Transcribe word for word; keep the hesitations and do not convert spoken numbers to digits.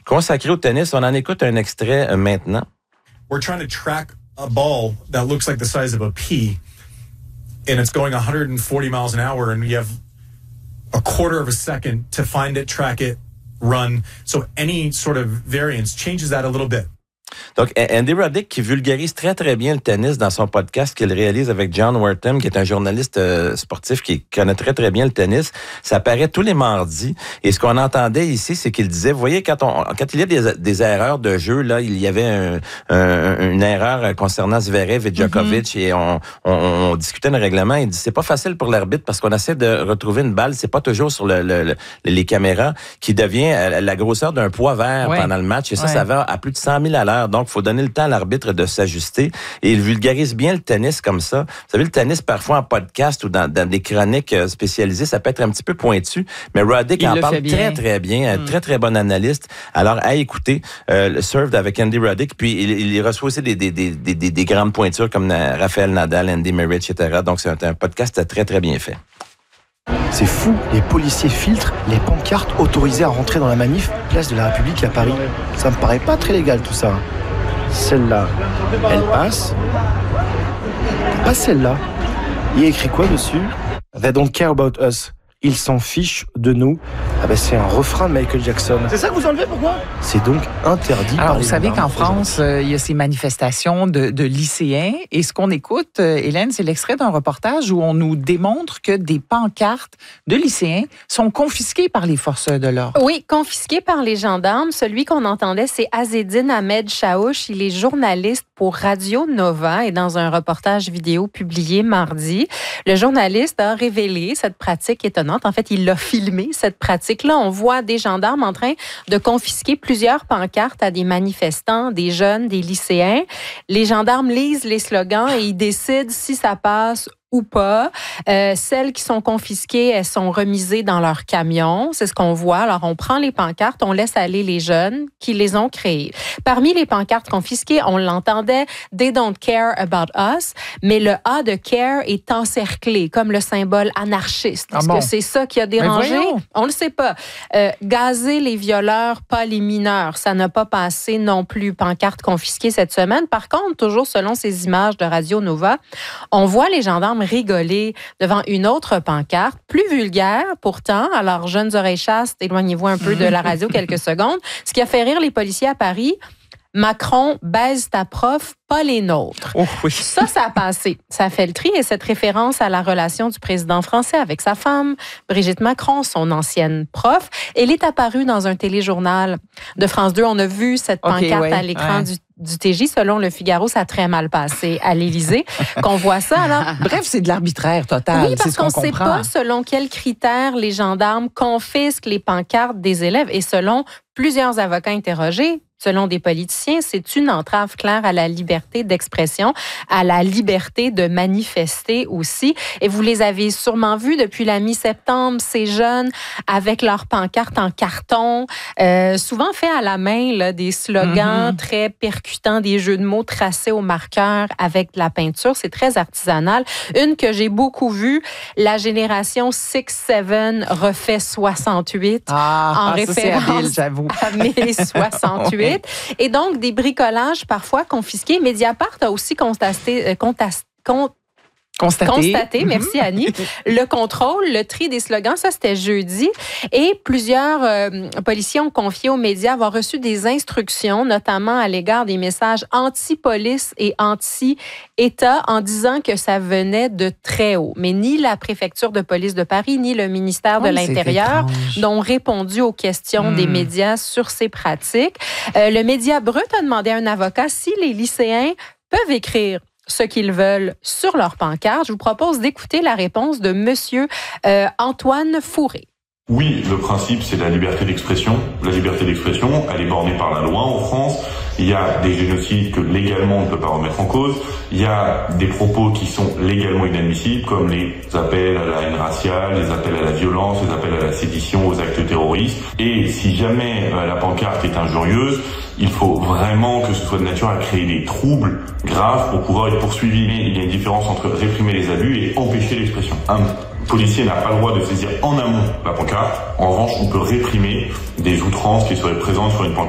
consacrée au tennis. On en écoute un extrait euh, maintenant. We're trying to track a ball that looks like the size of a pea, and it's going one hundred forty miles an hour, and you have a quarter of a second to find it, track it, run. So any sort of variance changes that a little bit. Donc, Andy Roddick qui vulgarise très, très bien le tennis dans son podcast qu'il réalise avec John Wortham, qui est un journaliste euh, sportif qui connaît très, très bien le tennis. Ça paraît tous les mardis. Et ce qu'on entendait ici, c'est qu'il disait, vous voyez, quand on, quand il y a des, des erreurs de jeu, là, il y avait un, un, une erreur concernant Zverev et Djokovic mm-hmm. et on, on, on discutait de règlement. Il dit, c'est pas facile pour l'arbitre parce qu'on essaie de retrouver une balle. C'est pas toujours sur le, le, le, les caméras qui devient la grosseur d'un poids vert ouais. pendant le match. Et ça, ouais. ça va à plus de cent mille à l'heure. Donc, il faut donner le temps à l'arbitre de s'ajuster. Et il vulgarise bien le tennis comme ça. Vous savez, le tennis, parfois en podcast ou dans, dans des chroniques spécialisées, ça peut être un petit peu pointu. Mais Roddick en parle très, très bien. Mm. Très, très bon analyste. Alors, à écouter, euh, le Served avec Andy Roddick. Puis, il, il reçoit aussi des, des, des, des, des, des grandes pointures comme Rafael Nadal, Andy Murray, et cetera. Donc, c'est un, un podcast très, très bien fait. C'est fou, les policiers filtrent les pancartes autorisées à rentrer dans la manif Place de la République à Paris. Ça me paraît pas très légal tout ça. Celle-là, elle passe. Pas celle-là. Il y a écrit quoi dessus? They don't care about us. Ils s'en fichent de nous. Ah ben c'est un refrain de Michael Jackson. C'est ça que vous enlevez, pourquoi? C'est donc interdit. Alors, par vous les savez qu'en France, euh, il y a ces manifestations de, de lycéens. Et ce qu'on écoute, euh, Hélène, c'est l'extrait d'un reportage où on nous démontre que des pancartes de lycéens sont confisquées par les forces de l'ordre. Oui, confisquées par les gendarmes. Celui qu'on entendait, c'est Azzedine Ahmed Chaouch. Il est journaliste pour Radio Nova et dans un reportage vidéo publié mardi, le journaliste a révélé cette pratique étonnante. En fait, il l'a filmé, cette pratique-là. On voit des gendarmes en train de confisquer plusieurs pancartes à des manifestants, des jeunes, des lycéens. Les gendarmes lisent les slogans et ils décident si ça passe ou pas. Euh, celles qui sont confisquées, elles sont remisées dans leur camion. C'est ce qu'on voit. Alors, on prend les pancartes, on laisse aller les jeunes qui les ont créées. Parmi les pancartes confisquées, on l'entendait, « They don't care about us », mais le « A » de « care » est encerclé, comme le symbole anarchiste. Est-ce ah bon? que c'est ça qui a dérangé? On le sait pas. Euh, gazer les violeurs, pas les mineurs. Ça n'a pas passé non plus. Pancarte confisquée cette semaine. Par contre, toujours selon ces images de Radio Nova, on voit les gendarmes rigoler devant une autre pancarte, plus vulgaire pourtant. Alors, jeunes oreilles chastes, éloignez-vous un peu de la radio quelques secondes. Ce qui a fait rire les policiers à Paris, Macron baise ta prof, pas les nôtres. Oh oui. Ça, ça a passé. Ça a fait le tri et cette référence à la relation du président français avec sa femme, Brigitte Macron, son ancienne prof, elle est apparue dans un téléjournal de France deux. On a vu cette pancarte okay, ouais, à l'écran ouais. du du T J, selon le Figaro, ça a très mal passé à l'Élysée, qu'on voit ça. Alors, bref, c'est de l'arbitraire total. Oui, parce c'est qu'on ne sait comprend. pas selon quels critères les gendarmes confisquent les pancartes des élèves et selon plusieurs avocats interrogés, selon des politiciens, c'est une entrave claire à la liberté d'expression, à la liberté de manifester aussi. Et vous les avez sûrement vus depuis la mi-septembre, ces jeunes avec leurs pancartes en carton, euh, souvent fait à la main, là, des slogans mm-hmm. très percutants, des jeux de mots tracés au marqueur avec de la peinture. C'est très artisanal. Une que j'ai beaucoup vue, la génération six sept refait soixante-huit ah, en ah, référence ça, c'est habile, j'avoue. à mai soixante-huit. Et donc, des bricolages parfois confisqués. Mediapart a aussi constaté, euh, contasté, con, Constaté. Constaté, merci Annie. Le contrôle, le tri des slogans, ça c'était jeudi. Et plusieurs euh, policiers ont confié aux médias avoir reçu des instructions, notamment à l'égard des messages anti-police et anti-État, en disant que ça venait de très haut. Mais ni la préfecture de police de Paris, ni le ministère de oh, l'Intérieur n'ont répondu aux questions mmh. des médias sur ces pratiques. Euh, le média Brut a demandé à un avocat si les lycéens peuvent écrire ce qu'ils veulent sur leur pancarte. Je vous propose d'écouter la réponse de monsieur euh, Antoine Fourré. Oui, le principe, c'est la liberté d'expression. La liberté d'expression, elle est bornée par la loi en France. Il y a des génocides que légalement on ne peut pas remettre en cause. Il y a des propos qui sont légalement inadmissibles, comme les appels à la haine raciale, les appels à la violence, les appels à la sédition, aux actes terroristes. Et si jamais euh, la pancarte est injurieuse, il faut vraiment que ce soit de nature à créer des troubles graves pour pouvoir être poursuivi. Mais il y a une différence entre réprimer les abus et empêcher l'expression. Un policier n'a pas le droit de saisir en amont la pancarte. En revanche, on peut réprimer des outrances qui seraient présentes sur une pancarte.